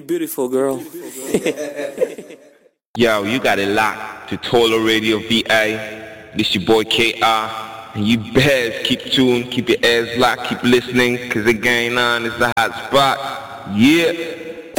beautiful, girl. Yo, you got it locked to Tola Radio VA. This your boy KR. And you best keep tuned, keep your ears locked, keep listening, cause it going on, it's the hot spot. Yeah.